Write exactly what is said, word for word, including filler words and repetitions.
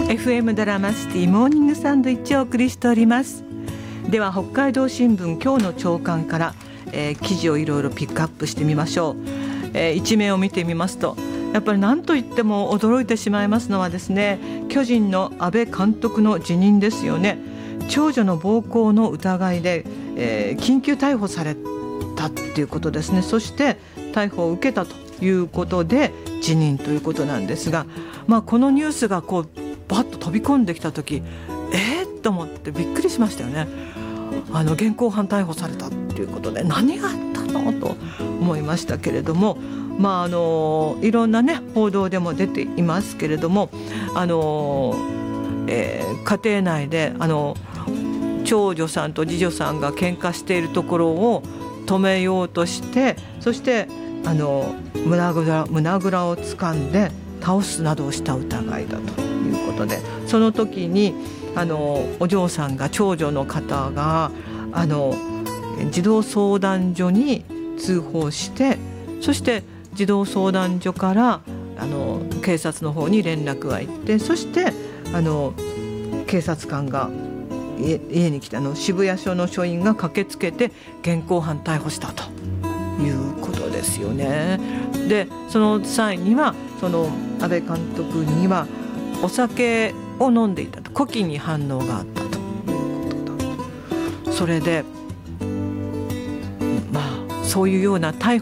エフエム ドラマシティモーニングサンドイッチをお送りしております。では北海道新聞今日の朝刊から、えー、記事をいろいろピックアップしてみましょう。えー、一面を見てみますとやっぱり何と言っても驚いてしまいますのはですね、巨人の阿部監督の辞任ですよね。長女の暴行の疑いで、えー、緊急逮捕されたっていうことですね。そして逮捕を受けたということで辞任ということなんですが、まあ、このニュースがこうバッと飛び込んできた時えー、と思ってびっくりしましたよね。あの現行犯逮捕されたっていうことで何があったのと思いましたけれども、まあ、あのいろんな、ね、報道でも出ていますけれども、あの、えー、家庭内であの長女さんと次女さんが喧嘩しているところを止めようとして、そしてあの胸ぐら、胸ぐらを掴んで倒すなどをした疑いだということで、その時にあのお嬢さんが長女の方があの児童相談所に通報して、そして児童相談所からあの警察の方に連絡が行って、そしてあの警察官が 家, 家に来たあの渋谷署の署員が駆けつけて現行犯逮捕したということですよね。でその際にはその阿部監督にはお酒を飲んでいたと、呼気に反応があったということだ。それでまあそういうような逮